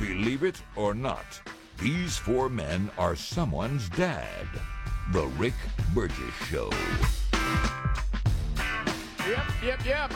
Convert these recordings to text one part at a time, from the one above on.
Believe it or not, these four men are someone's dad. The Rick Burgess Show. Yep.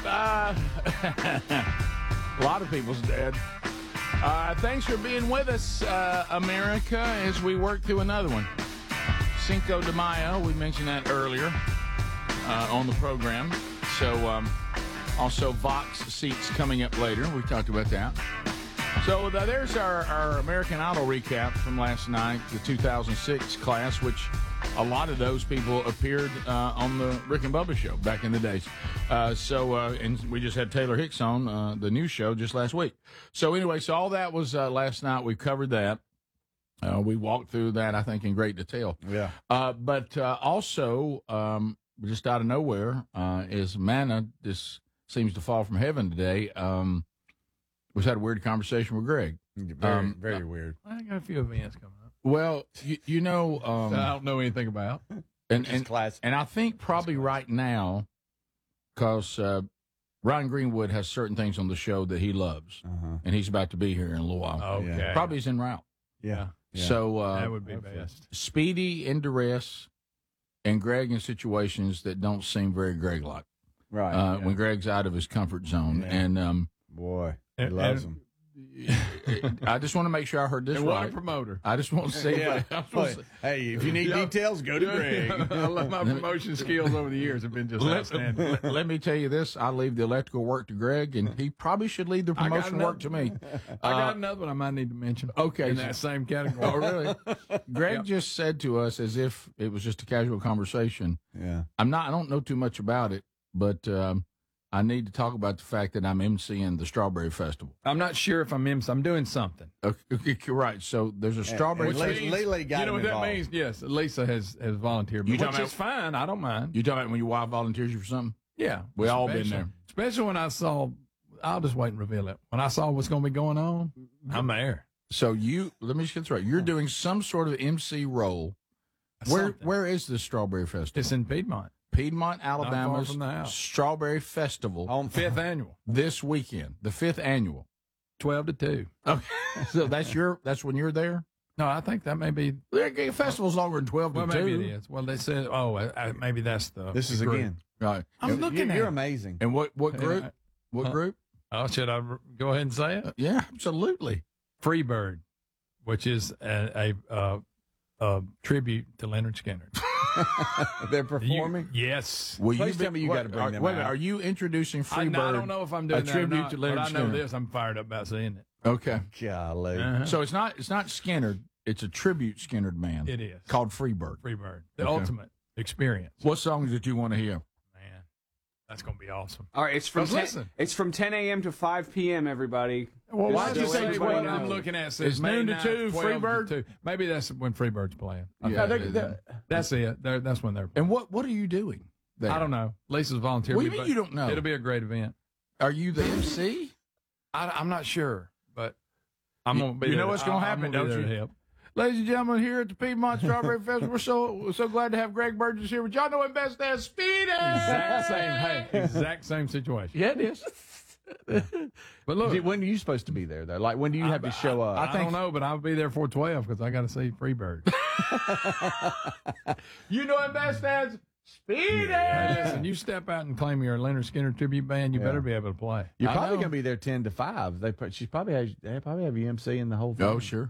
A lot of people's dad. Thanks for being with us, America, as we work through another one. Cinco de Mayo, we mentioned that earlier on the program. So, also Vox seats coming up later. We talked about that. So there's our American Idol recap from last night, the 2006 class, which a lot of those people appeared on the Rick and Bubba show back in the days. And we just had Taylor Hicks on the new show just last week. So anyway, so all that was last night. We covered that. We walked through that, I think, in great detail. Yeah. But also, just out of nowhere, is manna. This seems to fall from heaven today. We had a weird conversation with Greg. Very weird. I got a few events coming up. Well, you know, that I don't know anything about. And I think probably right now, because Ryan Greenwood has certain things on the show that he loves, and he's about to be here in a little while. Okay. Yeah. Probably he's en route. Yeah. So that would be best. Speedy in duress, and Greg in situations that don't seem very Greg-like. Right. When Greg's out of his comfort zone, and boy, he loves him. I just want to make sure I heard this and right. What a promoter. I just want to say, hey, if you need details, go to Greg. I love my promotion skills over the years have been just outstanding. Let me tell you this. I leave the electrical work to Greg, and he probably should leave the promotion work to me. I got another one I might need to mention. Okay. In that same category. Oh, really? Greg just said to us, as if it was just a casual conversation. Yeah. I don't know too much about it, but I need to talk about the fact that I'm emceeing the Strawberry Festival. I'm not sure if I'm doing something. Okay, right. So there's a Strawberry Festival. Lele got you know what involved. that means? Yes, Lisa has volunteered, which is fine. I don't mind. You talking about when your wife volunteers you for something? Yeah. We all been there. Especially when I saw, I'll just wait and reveal it. When I saw what's going to be going on, I'm there. So let me just get this right. You're doing some sort of MC role. Where is the Strawberry Festival? It's in Piedmont, Alabama's from the house. Strawberry Festival on 5th annual this weekend, the 5th annual, 12 to 2. Okay, so that's when you're there. No, I think that may be the festival's longer than 12 to 2. Maybe it is. Well, they said, maybe that's the. This is group. Again. Right. I'm looking at. You're amazing. And what group? What group? Oh, should I go ahead and say it? Yeah, absolutely. Freebird, which is a tribute to Leonard Skinner. They're performing? Yes. Well, please tell me you got to bring them out. Are you introducing Freebird? I don't know if I'm doing a tribute that or not, to Leonard but I know Skinner. this. I'm fired up about seeing it. Okay. Golly. So it's not Skinner. It's a tribute Skinnered man. It is. Called Freebird. Freebird. The ultimate experience. What songs did you want to hear? Man, that's going to be awesome. All right, it's from 10 a.m. to 5 p.m., everybody. Well, why did you say 12? I'm I'm looking at says it's noon to 2, Freebird. 2. Maybe that's when Freebird's playing. Yeah, that's it. That's when they're playing. And what are you doing there? I don't know. Lisa's volunteered. What do you mean you don't know? It'll be a great event. Are you the MC? I'm not sure, but I'm going to be there. You know what's going to happen, don't you? Help. Ladies and gentlemen, here at the Piedmont Strawberry Festival, we're so glad to have Greg Burgess here. But y'all know him best as Speedy. Exact same situation. Yeah, it is. But look, when are you supposed to be there, though? Like, when do you have to show up? I don't know, but I'll be there for 12 because I got to see Freebird. You know him best as Speedy. Hey, listen, you step out and claim you're a Leonard Skinner tribute band, you better be able to play. You're probably going to be there 10 to 5. They probably have you emceeing the whole thing. Oh, sure.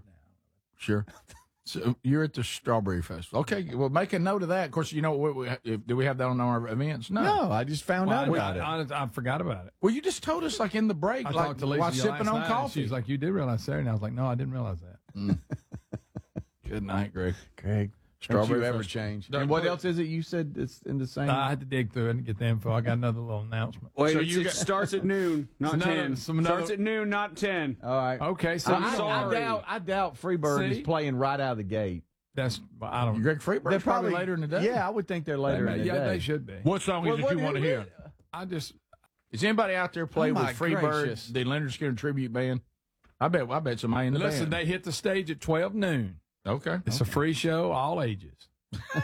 So you're at the Strawberry Festival. Okay, well, make a note of that. Of course, you know, do we have that on our events? No, I just found out about it. I forgot about it. Well, you just told us, like, in the break, I like, talked to Lisa while sipping on night, coffee. She's like, you did realize Saturday? And I was like, no, I didn't realize that. Good night, Greg. Strawberry Don't you ever ever change. And what else is it you said it's in the same? I had to dig through it and get the info. I got another little announcement. Wait, it starts at noon, not 10. Starts at noon, not 10. All right. Okay, so I doubt Freebird is playing right out of the gate. I don't. Greg Freebird. They're probably later in the day. Yeah, I would think they're later in the day. Yeah, they should be. What song did you want to hear? Is anybody out there play with Freebird, the Leonard Skinner tribute band? I bet somebody in the band. Listen, they hit the stage at 12 noon. Okay. It's a free show, all ages.